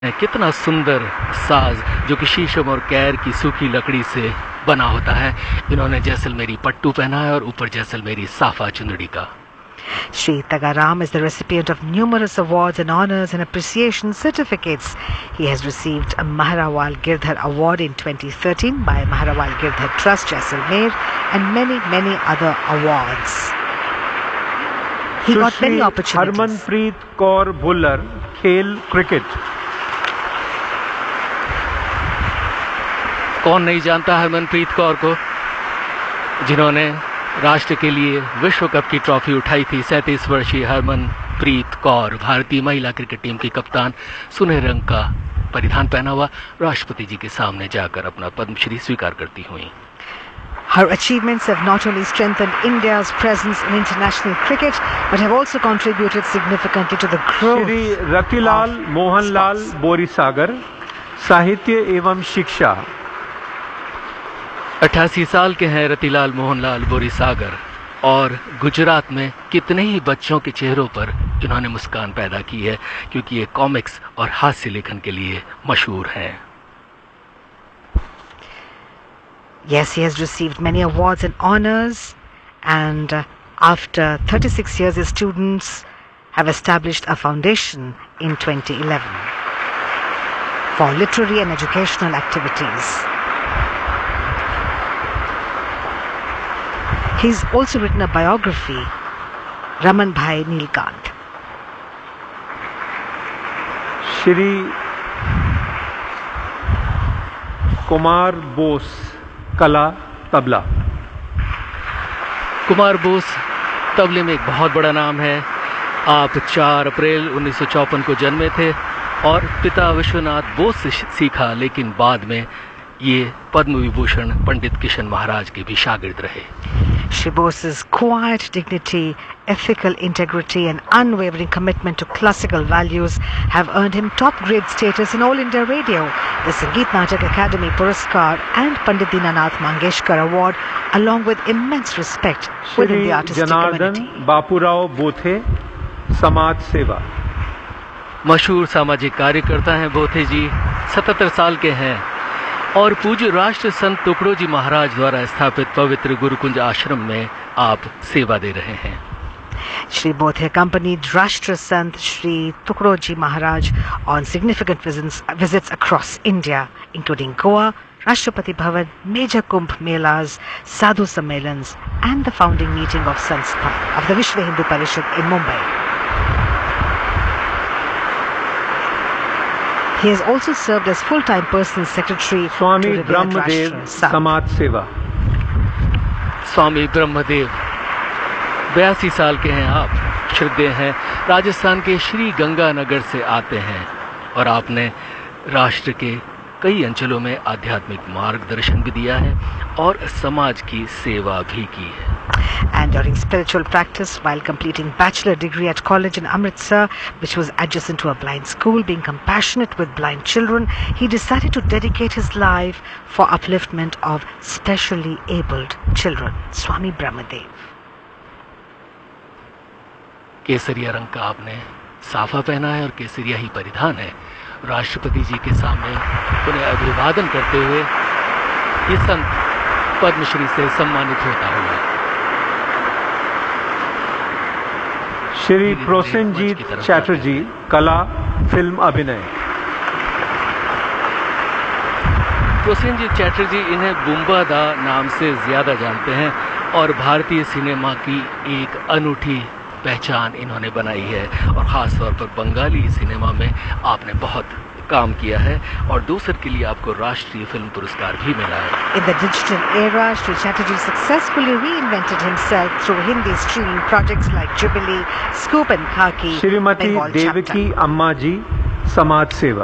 कितना सुंदर साज जो कि शीशम और कैर की सूखी लकड़ी से बना होता है। इन्होंने जैसलमेरी पट्टू पहना है और ऊपर जैसलमेरी साफा चुंदड़ी का। Sri Tagaram is the recipient of numerous awards and honors and appreciation certificates. He has received a Maharawal Girdhar Award in 2013 by Maharawal Girdhar Trust, Jaisalmer, and many other awards. He got many opportunities. Harmanpreet Kaur Bhullar, खेल cricket. कौन नहीं जानता हरमनप्रीत कौर को, जिन्होंने राष्ट्र के लिए विश्व कप की ट्रॉफी उठाई थी। 37 वर्षीय हरमनप्रीत कौर भारतीय महिला क्रिकेट टीम की कप्तान सुनहरे रंग का परिधान पहना हुआ राष्ट्रपति जी के सामने जाकर अपना पद्मश्री स्वीकार करती हुई। Her achievements have not only strengthened India's presence in international cricket, but have also contributed significantly to the growth. Shri Ratilal Mohanlal बोरीसागर, साहित्य एवं शिक्षा। 88 साल के हैं रतिलाल मोहनलाल बोरीसागर और गुजरात में कितने ही बच्चों के चेहरों पर जिन्होंने मुस्कान पैदा की है, क्योंकि ये कॉमिक्स और हास्य लेखन के लिए मशहूर हैं। Yes, he has received many awards and honors, and after 36 years his students have established a foundation in 2011 for literary and educational activities. He's also written a biography, Raman Bhai Neelkant. Shri Kumar Bose, कला तबला। कुमार बोस तबले में एक बहुत बड़ा नाम है। आप 4 अप्रैल 1954 को जन्मे थे और पिता विश्वनाथ बोस से सीखा, लेकिन बाद में ये पद्म विभूषण पंडित किशन महाराज के भी शागिर्द रहे। Shri Bose's quiet dignity, ethical integrity and unwavering commitment to classical values have earned him top-grade status in All India Radio, the Sangeet Natak Academy Puraskar and Pandit Dinanath Mangeshkar Award, along with immense respect within the artistic community. Janardan Bapurao बोथे, समाज सेवा। मशहूर सामाजिक कार्यकर्ता हैं बोथे जी। 77 साल के हैं और पूज्य राष्ट्र संत टुकड़ोजी महाराज द्वारा स्थापित पवित्र गुरुकुंज आश्रम में आप सेवा दे रहे हैं। Shri Bothe accompanied Rashtra Sant Shri Tukroji Maharaj on significant visits across India, including Goa, Rashtrapati Bhavan, major Kumbh Melas, Sadhu Sammelans, and the founding meeting of Sanstha of the Vishwa Hindu Parishad in Mumbai. He has also served as full-time personal secretary Swami to revered Brahmadev, Rashtra Sant. समाज सेवा। स्वामी ब्रह्मदेव 82 साल के हैं आप, श्रद्धेय हैं, राजस्थान के श्री गंगानगर से आते हैं और आपने राष्ट्र के कई अंचलों में आध्यात्मिक मार्गदर्शन भी दिया है और समाज की सेवा भी की है। And during spiritual practice, while completing bachelor degree at college in Amritsar, which was adjacent to a blind school, being compassionate with blind children, he decided to dedicate his life for upliftment of specially abled children. Swami Brahmadev. केसरिया रंग का आपने साफा पहना है और केसरिया ही परिधान है। राष्ट्रपति जी के सामने उन्हें अभिवादन करते हुए ये संत पद्मश्री से सम्मानित होता हुआ। श्री प्रोसेनजीत चैटर्जी, कला फिल्म अभिनय। प्रोसेनजीत चैटर्जी इन्हें बुम्बा दा नाम से ज्यादा जानते हैं और भारतीय सिनेमा की एक अनूठी पहचान इन्होंने बनाई है और ख़ास तौर पर बंगाली सिनेमा में आपने बहुत काम किया है और दूसर के लिए आपको राष्ट्रीय फिल्म पुरस्कार भी मिला है। In the digital era, Sri Chatterjee successfully reinvented himself through Hindi streaming projects like Jubilee, Scoop and Khaki, Shrimati Bengal Devaki chapter. अम्मा जी, समाज सेवा।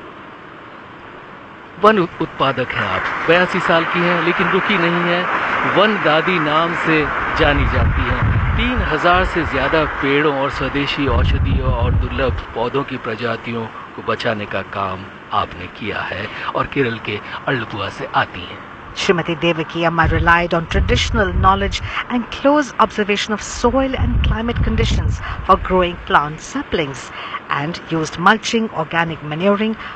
वन उत्पादक हैं आप, 82 साल की हैं लेकिन रुकी नहीं है। वन दादी नाम से जानी जाती हैं। 3000 से ज़्यादा पेड़ों और स्वदेशी औषधियों और दुर्लभ पौधों की प्रजातियों को बचाने का काम आपने किया है और केरल के अल्लपुआ से आती हैं। Srimati Devaki Amma relied on traditional knowledge and close observation of soil and climate conditions for growing plant saplings and used mulching, organic manuring,